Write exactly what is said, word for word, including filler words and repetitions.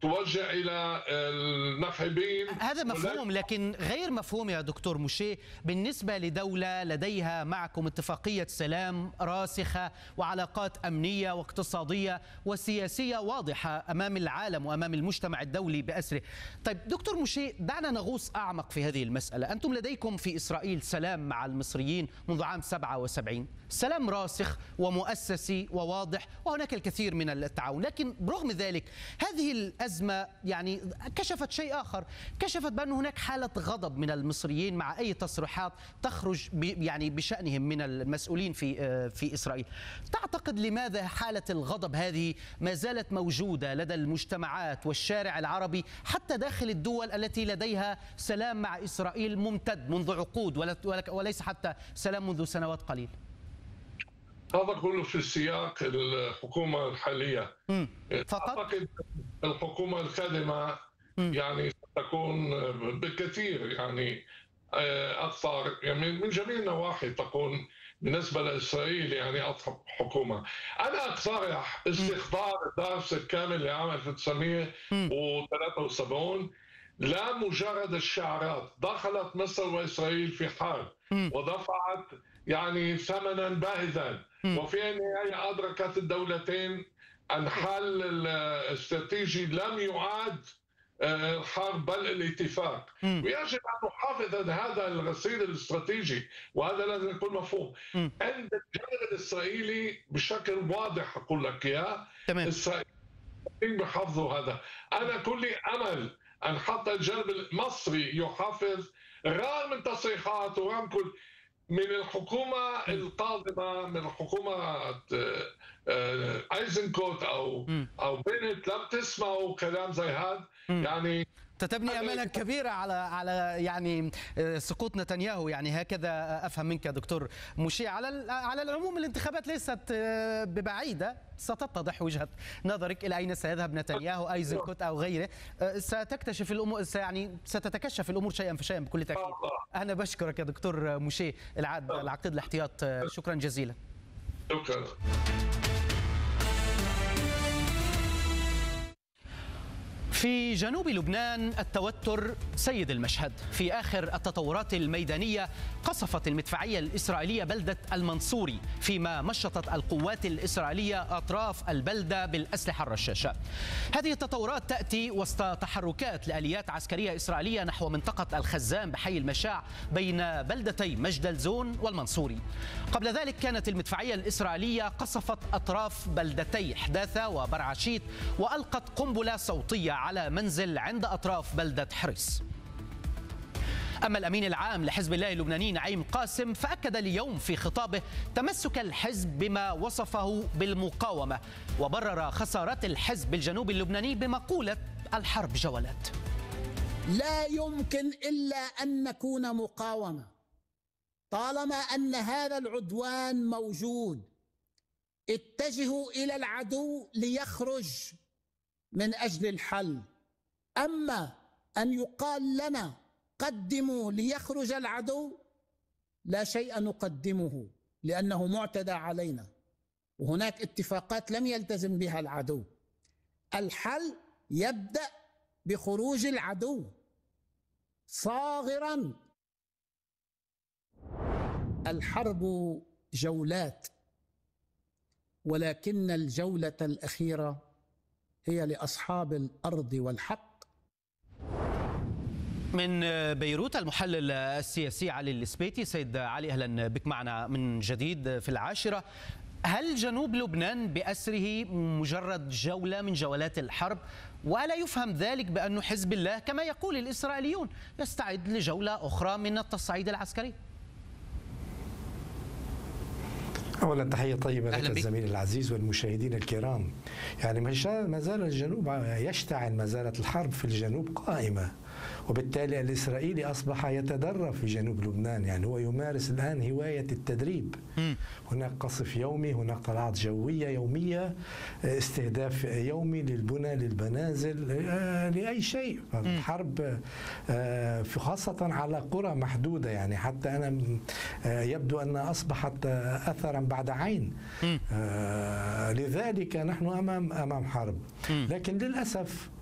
توجه إلى النخبين. هذا مفهوم، لكن غير مفهوم يا دكتور موشيه بالنسبة لدولة لديها معكم اتفاقية سلام راسخة وعلاقات أمنية واقتصادية وسياسية واضحة أمام العالم وأمام المجتمع الدولي بأسره. طيب دكتور موشيه، دعنا نغوص أعمق في هذه المسألة. أنتم لديكم في إسرائيل سلام مع المصريين منذ عام سبعة وسبعين، سلام راسخ ومؤسسي وواضح، وهناك الكثير من التعاون، لكن برغم ذلك هذه الأزمة يعني كشفت شيء آخر، كشفت بأن هناك حالة غضب من المصريين مع أي تصريحات تخرج يعني بشأنهم من المسؤولين في في إسرائيل. تعتقد لماذا حالة الغضب هذه ما زالت موجودة لدى المجتمعات والشارع العربي حتى داخل الدول التي لديها سلام مع إسرائيل ممتد منذ عقود وليس حتى سلام منذ سنوات قليل؟ هذا كله في سياق الحكومة الحالية. فقط؟ أعتقد الحكومة القادمة يعني ستكون بالكثير يعني أكثر يعني من جميع النواحي تكون بالنسبة لإسرائيل يعني أطرح حكومة. أنا أقترح استخدام الدرس الكامل لعام ألف وتسعمئة وثلاثة وسبعين لا مجرد الشعارات. دخلت مصر وإسرائيل في حرب ودفعت يعني ثمنا باهظا، وفي النهاية أدركت الدولتين أن حل الاستراتيجي لم يعاد الحرب بل الاتفاق، ويجب أن نحافظ على هذا الرصيد الاستراتيجي، وهذا لازم يكون مفهوم عند الجانب الإسرائيلي بشكل واضح. أقول لك إياه، إسرائيل بيحافظوا هذا. أنا كل أمل أن حتى الجانب المصري يحافظ رغم من تصريحات ورغم كل من الحكومة القادمة، من الحكومة ايزنكوت او او بنت لم تسمعوا كلام زي هذا. يعني تتبني امالا كبيره على على يعني سقوط نتنياهو، يعني هكذا افهم منك دكتور موشيه. على على العموم الانتخابات ليست ببعيده، ستتضح وجهه نظرك الى اين سيذهب نتنياهو ايزنكوت او غيره. ستكتشف الامور يعني ستتكشف الامور شيئا فشيئا بكل تاكيد. انا بشكرك يا دكتور موشيه العاد العقيد الاحتياط، شكرا جزيلا. شكرا. في جنوب لبنان التوتر سيد المشهد. في آخر التطورات الميدانية قصفت المدفعية الإسرائيلية بلدة المنصوري، فيما مشطت القوات الإسرائيلية أطراف البلدة بالأسلحة الرشاشة. هذه التطورات تأتي وسط تحركات لآليات عسكرية إسرائيلية نحو منطقة الخزان بحي المشاع بين بلدتي مجدل زون والمنصوري. قبل ذلك كانت المدفعية الإسرائيلية قصفت أطراف بلدتي حداثة وبرعشيت وألقت قنبلة صوتية على منزل عند أطراف بلدة حريص. أما الأمين العام لحزب الله اللبناني نعيم قاسم فأكد اليوم في خطابه تمسك الحزب بما وصفه بالمقاومة، وبرر خسارات الحزب الجنوب اللبناني بمقولة الحرب جولات. لا يمكن إلا أن نكون مقاومة طالما أن هذا العدوان موجود. اتجهوا إلى العدو ليخرج من أجل الحل. أما أن يقال لنا قدموا ليخرج العدو، لا شيء نقدمه لأنه معتدى علينا، وهناك اتفاقات لم يلتزم بها العدو. الحل يبدأ بخروج العدو صاغرا. الحرب جولات، ولكن الجولة الأخيرة هي لأصحاب الأرض والحق. من بيروت المحلل السياسي علي السبيتي. سيد علي، أهلا بك معنا من جديد في العاشرة. هل جنوب لبنان بأسره مجرد جولة من جولات الحرب، ولا يفهم ذلك بأن حزب الله كما يقول الإسرائيليون يستعد لجولة أخرى من التصعيد العسكري؟ أولا تحية طيبة لك الزميل العزيز والمشاهدين الكرام. يعني ما زال الجنوب يشتعل، ما زالت الحرب في الجنوب قائمة، وبالتالي الإسرائيلي أصبح يتدرب في جنوب لبنان. يعني هو يمارس الآن هواية التدريب. م. هناك قصف يومي، هناك طلعات جوية يومية، استهداف يومي للبنى للمنازل لأي شيء. الحرب خاصة على قرى محدودة، يعني حتى أنا يبدو أنها أصبحت أثرا بعد عين. م. لذلك نحن أمام أمام حرب. م. لكن للأسف